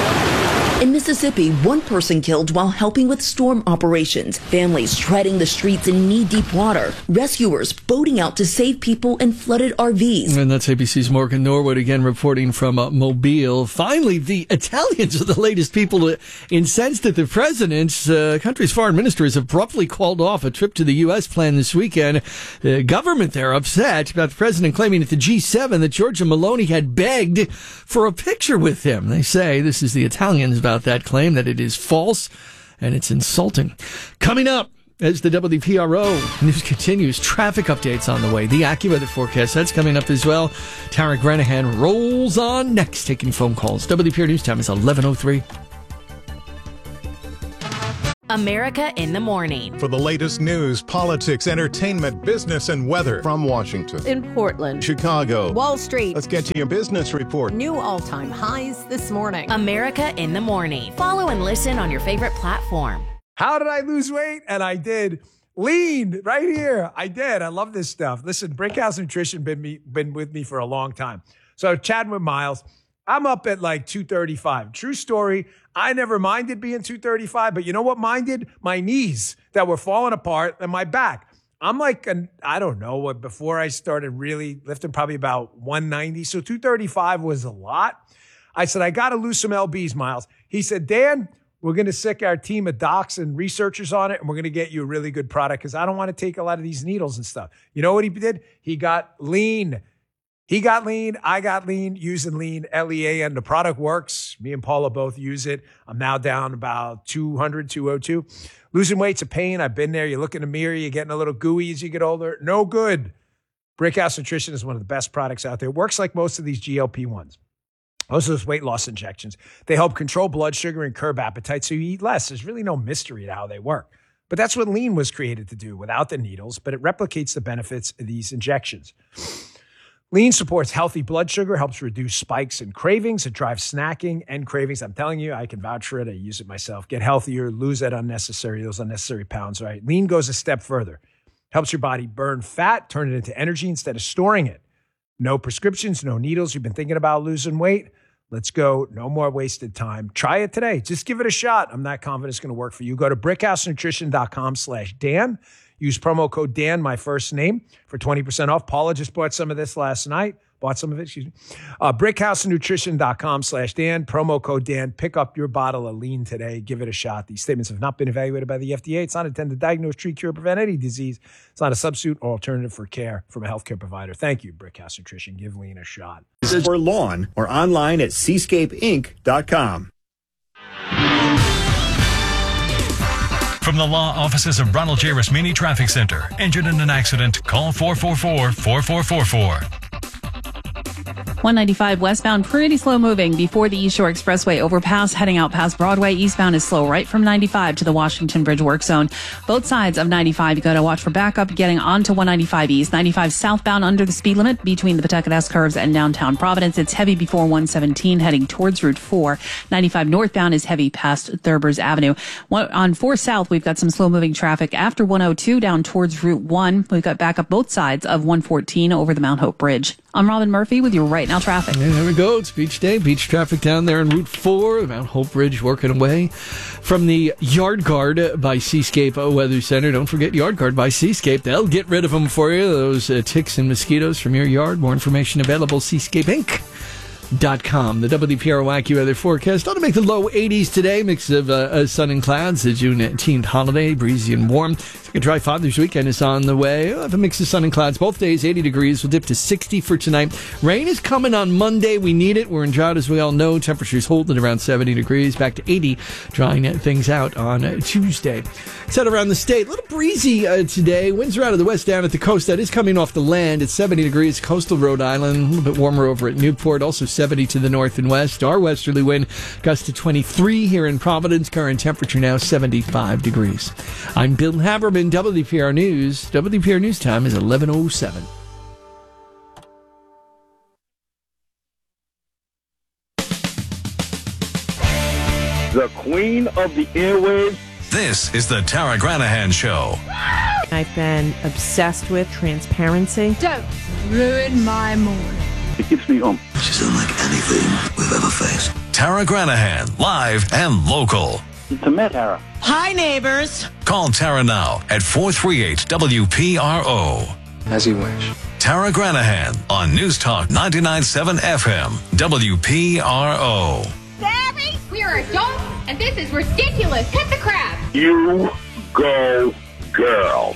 In Mississippi, one person killed while helping with storm operations. Families treading the streets in knee-deep water. Rescuers boating out to save people in flooded RVs.
And that's ABC's Morgan Norwood again reporting from Mobile. Finally, the Italians are the latest people incensed at the president's country's foreign minister has abruptly called off a trip to the U.S. planned this weekend. The government there upset about the president claiming at the G7 that Giorgia Meloni had begged for a picture with him. They say this is the Italians about that claim, that it is false, and it's insulting. Coming up, as the WPRO news continues, traffic updates on the way. The AccuWeather forecast, that's coming up as well. Tara Granahan rolls on next, taking phone calls. WPRO News Time is 11:03.
America in the Morning.
For the latest news, politics, entertainment, business, and weather. From Washington,
In Portland,
Chicago,
Wall Street.
Let's get to your business report.
New all-time highs this morning.
America in the Morning. Follow and listen on your favorite platform.
How did I lose weight? And I did. Lean right here. I did. I love this stuff. Listen, Brickhouse Nutrition been with me for a long time. So chatting with Miles, I'm up at like 235. True story. I never minded being 235, but you know what minded? My knees that were falling apart and my back. I'm like, I don't know, before I started really lifting, probably about 190. So 235 was a lot. I said, I got to lose some LBs, Miles. He said, Dan, we're going to sick our team of docs and researchers on it, and we're going to get you a really good product because I don't want to take a lot of these needles and stuff. You know what he did? He got lean. He got lean. I got lean using lean, LEA, and the product works. Me and Paula both use it. I'm now down about 200, 202. Losing weight's a pain. I've been there. You look in the mirror, you're getting a little gooey as you get older. No good. Brickhouse Nutrition is one of the best products out there. It works like most of these GLP-1s. Most of those weight loss injections. They help control blood sugar and curb appetite so you eat less. There's really no mystery to how they work. But that's what lean was created to do without the needles, but it replicates the benefits of these injections. Lean supports healthy blood sugar, helps reduce spikes and cravings. It drives snacking and cravings. I'm telling you, I can vouch for it. I use it myself. Get healthier, lose those unnecessary pounds, right? Lean goes a step further. Helps your body burn fat, turn it into energy instead of storing it. No prescriptions, no needles. You've been thinking about losing weight? Let's go. No more wasted time. Try it today. Just give it a shot. I'm not confident it's going to work for you. Go to brickhousenutrition.com/Dan. Use promo code Dan, my first name, for 20% off. Paula just bought some of this last night. Brickhousenutrition.com/Dan. Promo code Dan. Pick up your bottle of lean today. Give it a shot. These statements have not been evaluated by the FDA. It's not intended to diagnose, treat, cure, or prevent any disease. It's not a substitute or alternative for care from a healthcare provider. Thank you, Brickhouse Nutrition. Give lean a shot.
For lawn or online at seascapeinc.com.
From the law offices of Ronald J. Rasmini Traffic Center. Injured in an accident? Call 444-4444.
195 westbound, pretty slow moving before the East Shore Expressway overpass. Heading out past Broadway, eastbound is slow right from 95 to the Washington Bridge work zone. Both sides of 95, you got to watch for backup getting onto 195 east. 95 southbound under the speed limit between the Pawtucket S-curves and downtown Providence. It's heavy before 117 heading towards Route 4. 95 northbound is heavy past Thurber's Avenue. On 4 south, we've got some slow moving traffic after 102 down towards Route 1. We've got backup both sides of 114 over the Mount Hope Bridge. I'm Robin Murphy with your Right Now traffic.
And there we go. It's beach day. Beach traffic down there on Route 4, the Mount Hope Bridge working away. From the Yard Guard by Seascape Weather Center. Don't forget Yard Guard by Seascape. They'll get rid of them for you, those ticks and mosquitoes from your yard. More information available, seascapeinc.com. The WPRO AccuWeather forecast ought to make the low 80s today. Mix of sun and clouds. The Juneteenth holiday, breezy and warm. A dry Father's weekend is on the way. We'll have a mix of sun and clouds both days, 80 degrees. We'll dip to 60 for tonight. Rain is coming on Monday. We need it. We're in drought, as we all know. Temperatures holding around 70 degrees. Back to 80, drying things out on Tuesday. Set around the state. A little breezy today. Winds are out of the west down at the coast. That is coming off the land. It's 70 degrees. Coastal Rhode Island. A little bit warmer over at Newport. Also 70 to the north and west. Our westerly wind gusts to 23 here in Providence. Current temperature now 75 degrees. I'm Bill Haberman. WPR News. WPR News time is 11:07.
The queen of the airwaves.
This is the Tara Granahan Show.
I've been obsessed with transparency.
Don't ruin my morning.
It keeps me home.
She's unlike anything we've ever faced. Tara Granahan, live and local.
To Met, Tara.
Hi, neighbors.
Call Tara now at 438-WPRO.
As you wish.
Tara Granahan on News Talk 99.7 FM, WPRO.
Barry, we are adults, and this is ridiculous. Cut the crap.
You go, girl.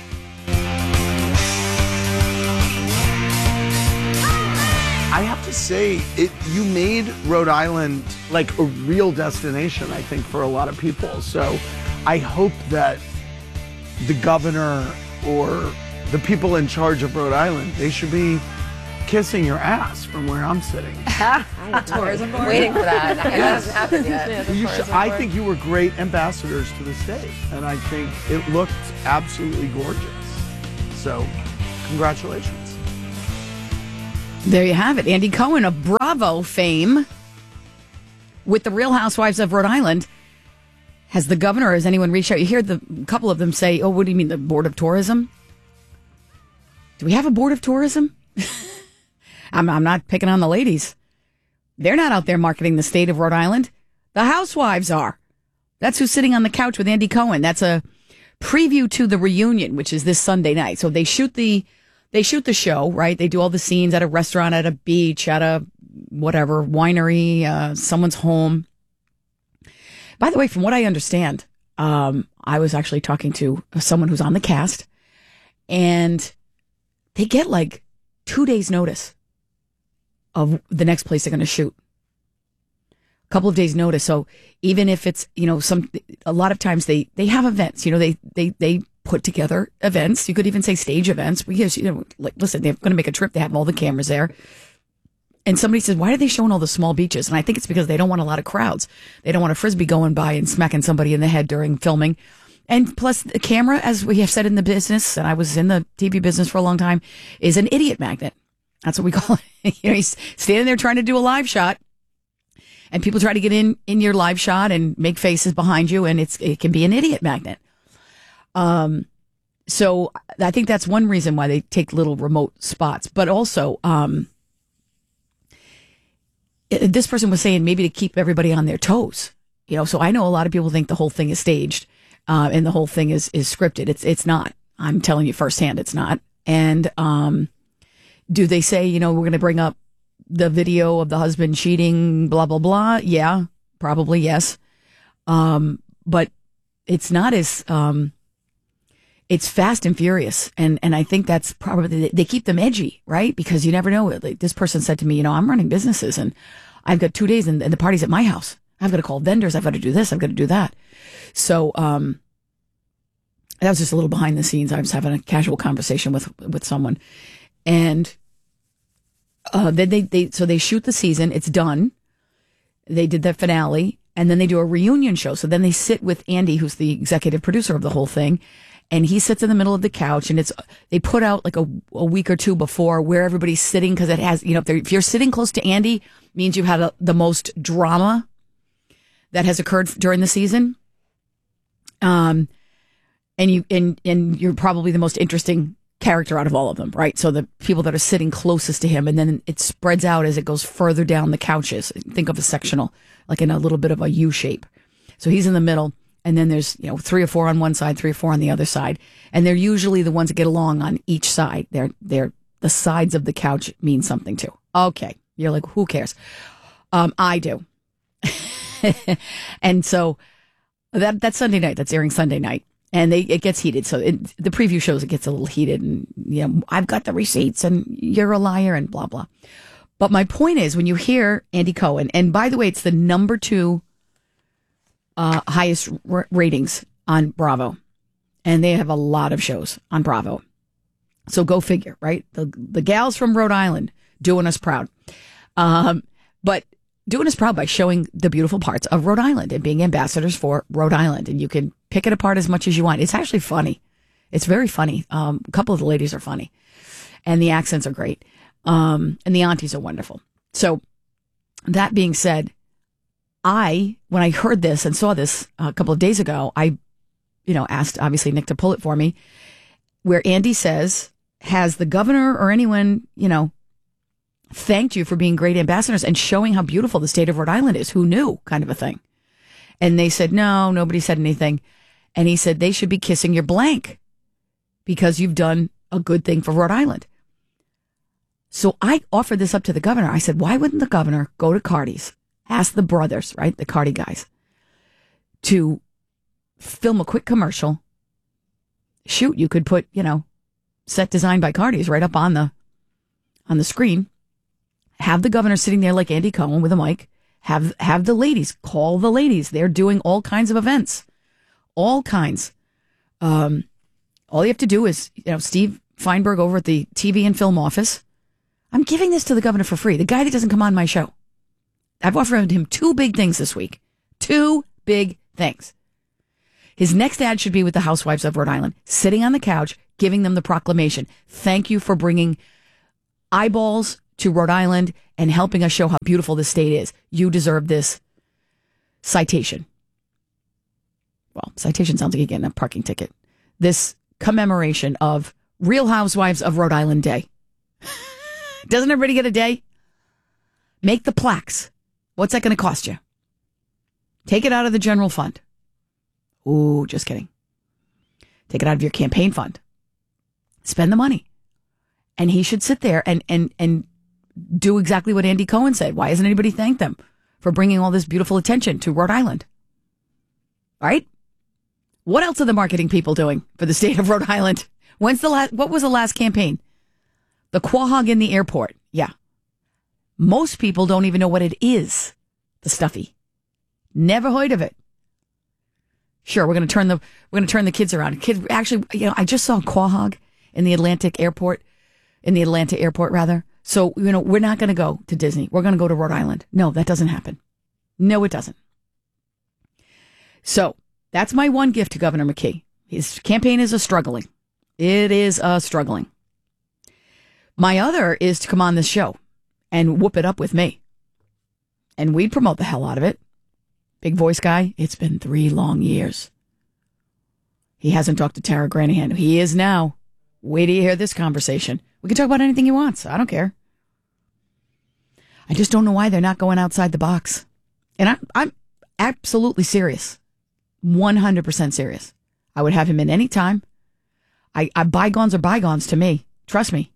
I have to say, you made Rhode Island like a real destination, I think, for a lot of people. So I hope that the governor or the people in charge of Rhode Island, they should be kissing your ass from where I'm sitting.
Tourism board. Waiting for that. It hasn't happened yet.
I think you were great ambassadors to the state, and I think it looked absolutely gorgeous. So, congratulations.
There you have it. Andy Cohen of Bravo fame with the Real Housewives of Rhode Island. Has the governor, has anyone reached out? You hear a couple of them say, oh, what do you mean, the Board of Tourism? Do we have a Board of Tourism? I'm not picking on the ladies. They're not out there marketing the state of Rhode Island. The housewives are. That's who's sitting on the couch with Andy Cohen. That's a preview to the reunion, which is this Sunday night. So they shoot the show, right? They do all the scenes at a restaurant, at a beach, at a whatever, winery, someone's home. By the way, from what I understand, I was actually talking to someone who's on the cast, and they get like 2 days notice of the next place they're going to shoot. A couple of days notice. So even if it's, a lot of times they have events, they put together events. You could even say stage events because, listen, they're going to make a trip. They have all the cameras there. And somebody says, why are they showing all the small beaches? And I think it's because they don't want a lot of crowds. They don't want a Frisbee going by and smacking somebody in the head during filming. And plus the camera, as we have said in the business, and I was in the TV business for a long time, is an idiot magnet. That's what we call it. He's standing there trying to do a live shot, and people try to get in your live shot and make faces behind you, and it can be an idiot magnet. So I think that's one reason why they take little remote spots. But also, this person was saying maybe to keep everybody on their toes. So I know a lot of people think the whole thing is staged, and the whole thing is scripted. It's not. I'm telling you firsthand, it's not. And do they say, we're going to bring up the video of the husband cheating, blah, blah, blah? Yeah, probably, yes. But it's not as, it's fast and furious. And I think that's probably, they keep them edgy, right? Because you never know. Like this person said to me, I'm running businesses and I've got 2 days and the party's at my house. I've got to call vendors. I've got to do this. I've got to do that. So, that was just a little behind the scenes. I was having a casual conversation with someone, and then they shoot the season. It's done. They did the finale, and then they do a reunion show. So then they sit with Andy, who's the executive producer of the whole thing, and he sits in the middle of the couch. And they put out like a week or two before where everybody's sitting, because it has, if you're sitting close to Andy, means you had the most drama that has occurred during the season. And you're probably the most interesting character out of all of them, right? So the people that are sitting closest to him, and then it spreads out as it goes further down the couches. Think of a sectional, like in a little bit of a U shape. So he's in the middle, and then there's 3 or 4 on one side, 3 or 4 on the other side, and they're usually the ones that get along on each side. They're the sides of the couch mean something too. Okay, you're like, who cares? I do. And so that's Sunday night. That's airing Sunday night. And it gets heated. So the preview shows it gets a little heated, and I've got the receipts and you're a liar and blah, blah. But my point is, when you hear Andy Cohen, and by the way, it's the number 2 highest ratings on Bravo. And they have a lot of shows on Bravo. So go figure, right? The gals from Rhode Island doing us proud. But doing us proud by showing the beautiful parts of Rhode Island and being ambassadors for Rhode Island. And you can pick it apart as much as you want. It's actually funny. It's very funny. A couple of the ladies are funny, and the accents are great. And the aunties are wonderful. So that being said, when I heard this and saw this a couple of days ago, I, asked obviously Nick to pull it for me, where Andy says, has the governor or anyone, thanked you for being great ambassadors and showing how beautiful the state of Rhode Island is? Who knew, kind of a thing. And they said, no, nobody said anything. And he said, they should be kissing your blank because you've done a good thing for Rhode Island. So I offered this up to the governor. I said, why wouldn't the governor go to Cardi's, ask the brothers, right, the Cardi guys, to film a quick commercial? Shoot, you could put, set designed by Cardi's right up on the screen. Have the governor sitting there like Andy Cohen with a mic. Have the ladies, call the ladies. They're doing all kinds of events all kinds. All you have to do is, Steve Feinberg over at the TV and film office. I'm giving this to the governor for free. The guy that doesn't come on my show. I've offered him 2 big things this week. 2 big things. His next ad should be with the Housewives of Rhode Island, sitting on the couch, giving them the proclamation. Thank you for bringing eyeballs to Rhode Island and helping us show how beautiful this state is. You deserve this citation. Well, citation sounds like you're getting a parking ticket. This commemoration of Real Housewives of Rhode Island Day. Doesn't everybody get a day? Make the plaques. What's that going to cost you? Take it out of the general fund. Ooh, just kidding. Take it out of your campaign fund. Spend the money. And he should sit there and do exactly what Andy Cohen said. Why hasn't anybody thanked them for bringing all this beautiful attention to Rhode Island? All right? What else are the marketing people doing for the state of Rhode Island? What was the last campaign? The Quahog in the airport. Yeah. Most people don't even know what it is. The stuffy. Never heard of it. Sure, we're going to turn the kids around. Actually, I just saw Quahog in the Atlanta airport rather. So, we're not going to go to Disney. We're going to go to Rhode Island. No, that doesn't happen. No, it doesn't. So, that's my one gift to Governor McKee. His campaign is struggling. It is struggling. My other is to come on this show and whoop it up with me. And we'd promote the hell out of it. Big voice guy, it's been 3 long years. He hasn't talked to Tara Granahan. He is now. Wait till you hear this conversation. We can talk about anything he wants. I don't care. I just don't know why they're not going outside the box. And I'm absolutely serious. 100% serious. I would have him in any time. Bygones are bygones to me. Trust me.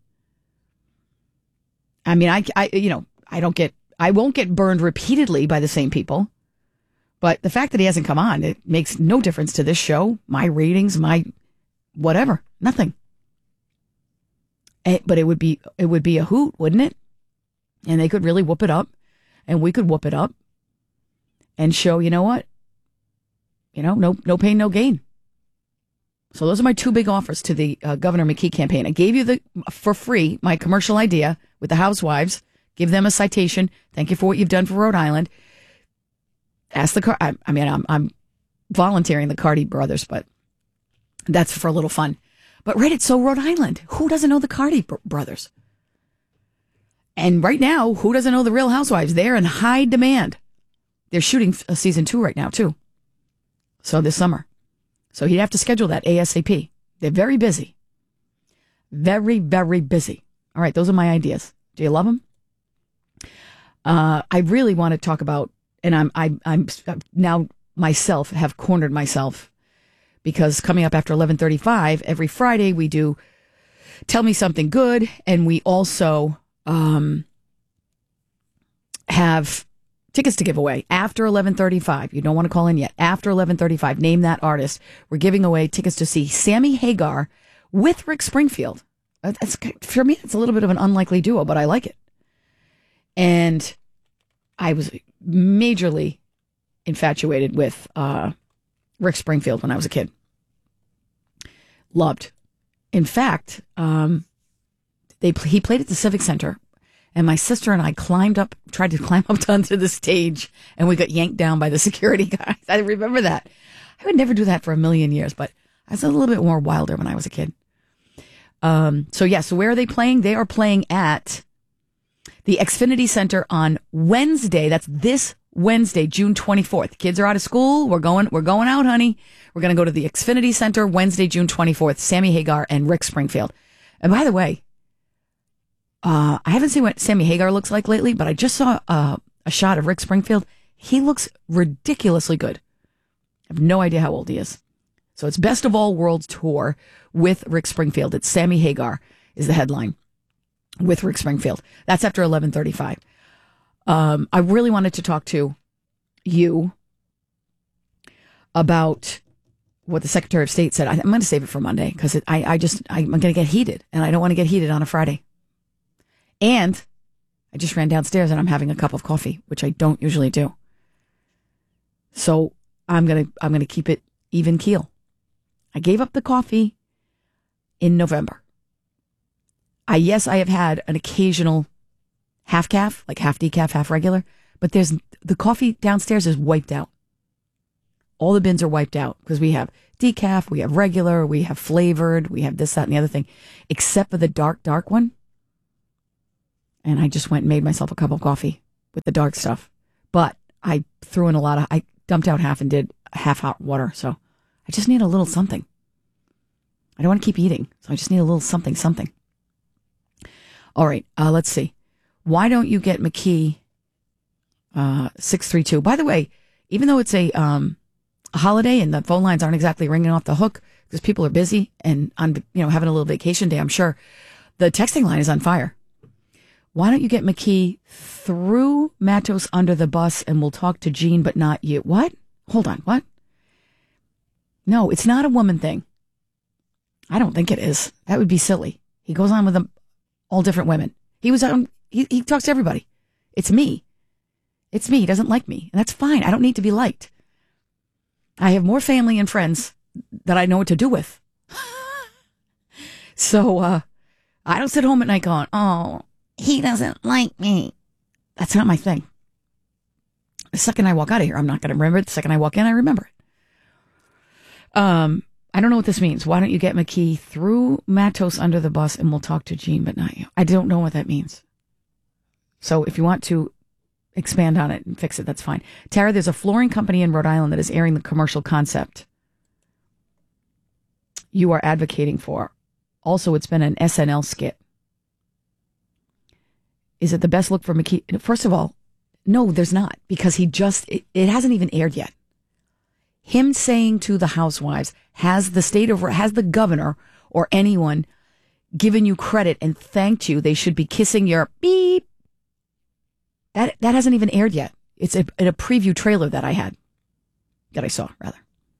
I mean, I won't get burned repeatedly by the same people. But the fact that he hasn't come on, it makes no difference to this show, my ratings, my whatever, nothing. But it would be a hoot, wouldn't it? And they could really whoop it up, and we could whoop it up, and show, you know what? No pain, no gain. So those are my 2 big offers to the Governor McKee campaign. I gave you for free my commercial idea with the Housewives. Give them a citation. Thank you for what you've done for Rhode Island. Ask I'm volunteering the Cardi brothers, but that's for a little fun. But Reddit, so Rhode Island. Who doesn't know the Cardi brothers? And right now, who doesn't know the Real Housewives? They're in high demand. They're shooting season 2 right now, too. So this summer. So he'd have to schedule that ASAP. They're very busy. Very, very busy. All right, those are my ideas. Do you love them? I really want to talk about, and I'm now myself have cornered myself, because coming up after 11:35 every Friday we do Tell Me Something Good, and we also have tickets to give away after 11:35. You don't want to call in yet. After 11:35, name that artist. We're giving away tickets to see Sammy Hagar with Rick Springfield. For me, it's a little bit of an unlikely duo, but I like it. And I was majorly infatuated with Rick Springfield when I was a kid. Loved. In fact, he played at the Civic Center, and my sister and I tried to climb up onto the stage, and we got yanked down by the security guys. I remember that. I would never do that for a million years, but I was a little bit more wilder when I was a kid. So where are they playing? They are playing at the Xfinity Center on Wednesday. That's this Wednesday, June 24th. Kids are out of school. We're going out, honey. We're going to go to the Xfinity Center Wednesday, June 24th. Sammy Hagar and Rick Springfield. And by the way, I haven't seen what Sammy Hagar looks like lately, but I just saw a shot of Rick Springfield. He looks ridiculously good. I have no idea how old he is. So it's Best of All Worlds Tour with Rick Springfield. It's Sammy Hagar is the headline with Rick Springfield. That's after 11:35. I really wanted to talk to you about what the Secretary of State said. I'm going to save it for Monday because I'm going to get heated, and I don't want to get heated on a Friday. And I just ran downstairs and I'm having a cup of coffee, which I don't usually do. So I'm going to keep it even keel. I gave up the coffee in November. I have had an occasional half calf, like half decaf, half regular, but the coffee downstairs is wiped out. All the bins are wiped out because we have decaf, we have regular, we have flavored, we have this, that, and the other thing, except for the dark one. And I just went and made myself a cup of coffee with the dark stuff. But I threw in I dumped out half and did half hot water. So I just need a little something. I don't want to keep eating, so I just need a little something. All right, let's see. Why don't you get McKee 632? By the way, even though it's a holiday and the phone lines aren't exactly ringing off the hook because people are busy and on having a little vacation day, I'm sure the texting line is on fire. Why don't you get McKee through Matos under the bus and we'll talk to Gene, but not you? What? Hold on. What? No, it's not a woman thing. I don't think it is. That would be silly. He goes on with them, all different women. He talks to everybody. It's me. It's me. He doesn't like me. And that's fine. I don't need to be liked. I have more family and friends that I know what to do with. So, I don't sit home at night going, oh, he doesn't like me. That's not my thing. The second I walk out of here, I'm not going to remember it. The second I walk in, I remember it. I don't know what this means. Why don't you get McKee through Matos under the bus and we'll talk to Gene, but not you? I don't know what that means. So if you want to expand on it and fix it, that's fine. Tara, there's a flooring company in Rhode Island that is airing the commercial concept you are advocating for. Also, it's been an SNL skit. Is it the best look for McKee? First of all, no, there's not, because it hasn't even aired yet. Him saying to the housewives, has the governor or anyone given you credit and thanked you? They should be kissing your beep. That hasn't even aired yet. It's a preview trailer that I saw rather.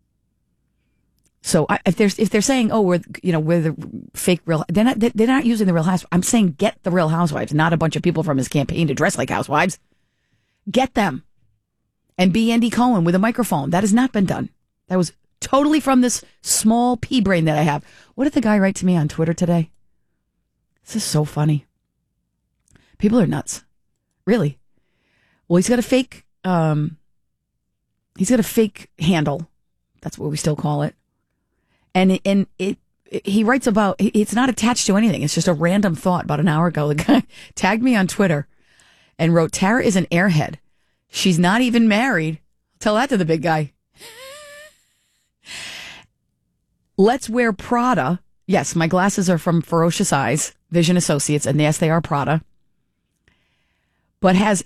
So if they're saying, oh, we're the fake real, they're not using the Real Housewives. I'm saying get the Real Housewives, not a bunch of people from his campaign to dress like housewives. Get them. And be Andy Cohen with a microphone. That has not been done. That was totally from this small pea brain that I have. What did the guy write to me on Twitter today? This is so funny. People are nuts. Really. Well, he's got a fake handle. That's what we still call it. And he writes about, it's not attached to anything. It's just a random thought about an hour ago. The guy tagged me on Twitter and wrote, Tara is an airhead. She's not even married. Tell that to the big guy. Let's wear Prada. Yes, my glasses are from Ferocious Eyes, Vision Associates, and yes, they are Prada. But has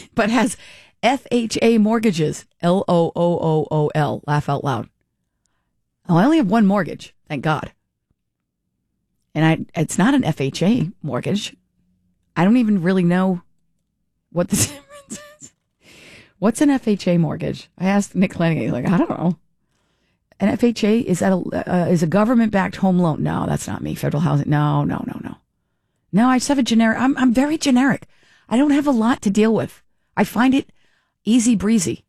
FHA mortgages. LOOOOL. Laugh out loud. Oh, I only have one mortgage, thank God. And it's not an FHA mortgage. I don't even really know what the difference is. What's an FHA mortgage? I asked Nick Flanagan. He's like, I don't know. An FHA, is a government-backed home loan? No, that's not me. Federal housing? No. No, I just have a generic. I'm very generic. I don't have a lot to deal with. I find it easy breezy.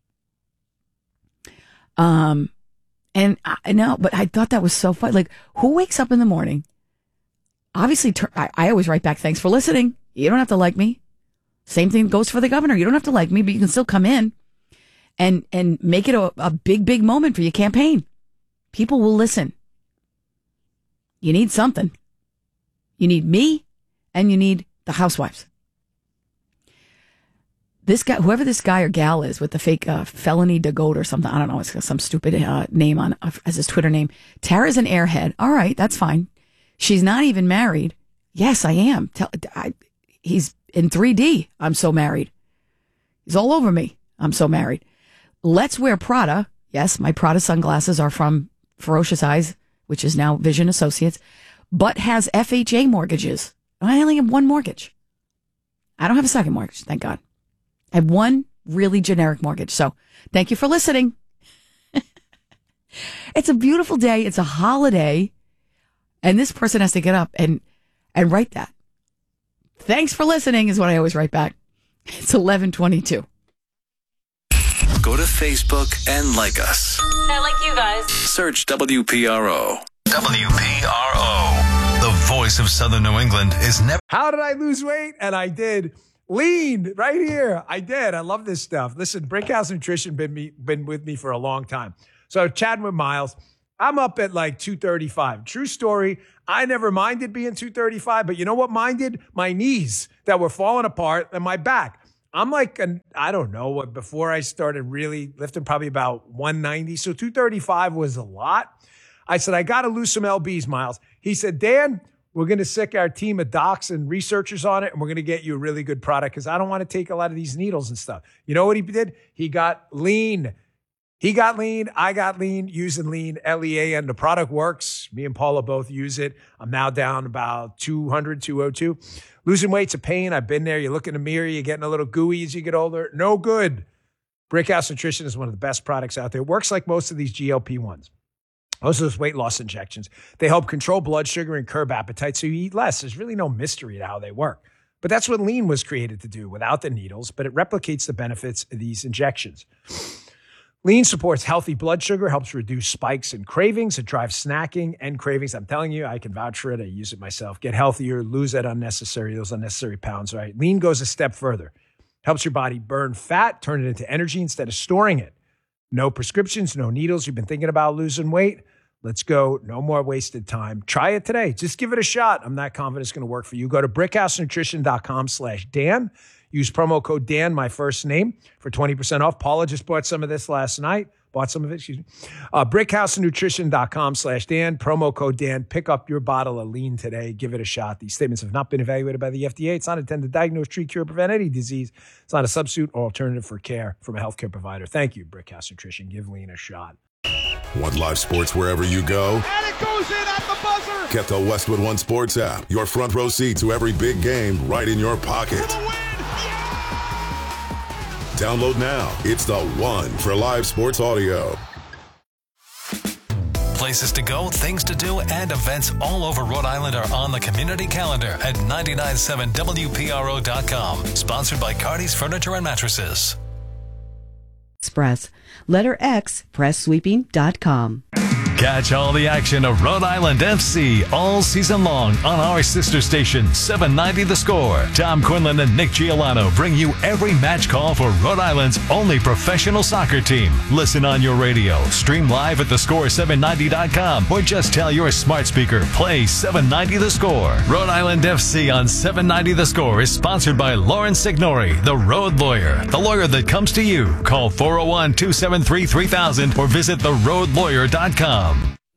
And I know, but I thought that was so fun. Like, who wakes up in the morning? Obviously, I always write back, thanks for listening. You don't have to like me. Same thing goes for the governor. You don't have to like me, but you can still come in and make it a big moment for your campaign. People will listen. You need something. You need me, and you need the housewives. This guy, whoever this guy or gal is with the fake felony de goat or something, I don't know, it's got some stupid name on as his Twitter name. Tara's an airhead. All right, that's fine. She's not even married. Yes, I am. He's in 3D. I'm so married. He's all over me. I'm so married. Let's wear Prada. Yes, my Prada sunglasses are from Ferocious Eyes, which is now Vision Associates, but has FHA mortgages. I only have one mortgage. I don't have a second mortgage, thank God. I have one really generic mortgage. So thank you for listening. It's a beautiful day. It's a holiday. And this person has to get up and write that. Thanks for listening is what I always write back. It's 11:22.
Go to Facebook and like us.
I like you guys.
Search WPRO. WPRO. The voice of Southern New England is never.
How did I lose weight? And I did. Lean right here. I did. I love this stuff. Listen, Brickhouse Nutrition been with me for a long time. So chatting with Miles, I'm up at like 235. True story. I never minded being 235, but you know what minded? My knees that were falling apart and my back. I'm like, I don't know what, before I started really lifting, probably about 190. So 235 was a lot. I said, I got to lose some LBs, Miles. He said, Dan, we're going to sick our team of docs and researchers on it, and we're going to get you a really good product because I don't want to take a lot of these needles and stuff. You know what he did? He got lean. He got lean. I got lean, using lean, Lean. The product works. Me and Paula both use it. I'm now down about 200, 202. Losing weight's a pain. I've been there. You look in the mirror, you're getting a little gooey as you get older. No good. Brickhouse Nutrition is one of the best products out there. It works like most of these GLP-1s. Most of those weight loss injections. They help control blood sugar and curb appetite so you eat less. There's really no mystery to how they work. But that's what lean was created to do without the needles, but it replicates the benefits of these injections. Lean supports healthy blood sugar, helps reduce spikes and cravings. It drives snacking and cravings. I'm telling you, I can vouch for it. I use it myself. Get healthier, lose those unnecessary pounds, right? Lean goes a step further. Helps your body burn fat, turn it into energy instead of storing it. No prescriptions, no needles. You've been thinking about losing weight? Let's go. No more wasted time. Try it today. Just give it a shot. I'm not confident it's going to work for you. Go to brickhousenutrition.com/Dan. Use promo code Dan, my first name, for 20% off. Paula just bought some of this last night. Brickhousenutrition.com/Dan. Promo code Dan. Pick up your bottle of lean today. Give it a shot. These statements have not been evaluated by the FDA. It's not intended to diagnose, treat, cure, prevent any disease. It's not a substitute or alternative for care from a healthcare provider. Thank you, Brickhouse Nutrition. Give lean a shot.
Want live sports wherever you go?
And it goes in at the buzzer!
Get the Westwood One Sports app. Your front row seat to every big game right in your pocket. Download now. It's the one for live sports audio.
Places to go, things to do, and events all over Rhode Island are on the community calendar at 997WPRO.com. Sponsored by Cardi's Furniture and Mattresses.
Express. Letter X, presssweeping.com.
Catch all the action of Rhode Island FC all season long on our sister station, 790 The Score. Tom Quinlan and Nick Giolano bring you every match call for Rhode Island's only professional soccer team. Listen on your radio, stream live at thescore790.com, or just tell your smart speaker, play 790 The Score. Rhode Island FC on 790 The Score is sponsored by Lauren Signori, the Road Lawyer, the lawyer that comes to you. Call 401-273-3000 or visit theroadlawyer.com.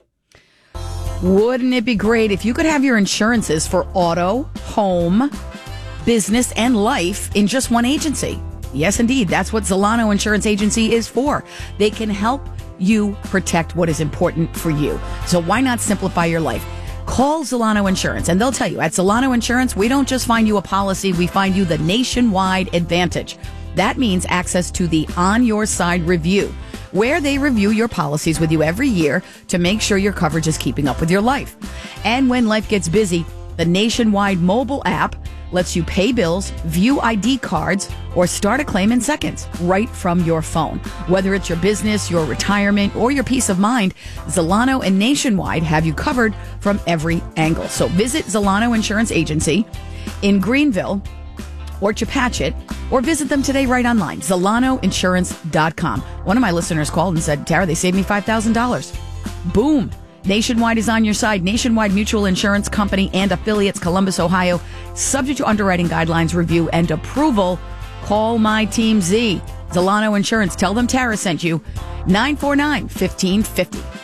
Wouldn't it be great if you could have your insurances for auto, home, business, and life in just one agency? Yes, indeed. That's what Zolano Insurance Agency is for. They can help you protect what is important for you. So why not simplify your life? Call Zolano Insurance, and they'll tell you, at Zolano Insurance, we don't just find you a policy, we find you the nationwide advantage. That means access to the On Your Side review, where they review your policies with you every year to make sure your coverage is keeping up with your life. And when life gets busy, the nationwide mobile app lets you pay bills, view ID cards, or start a claim in seconds right from your phone. Whether it's your business, your retirement, or your peace of mind, Zolano and Nationwide have you covered from every angle. So visit Zolano Insurance Agency in Greenville or Chepachet, or visit them today right online, ZolanoInsurance.com. One of my listeners called and said, Tara, they saved me $5,000. Boom. Nationwide is on your side. Nationwide Mutual Insurance Company and affiliates, Columbus, Ohio. Subject to underwriting guidelines, review, and approval. Call my team Z. Zolano Insurance. Tell them Tara sent you. 949-1550.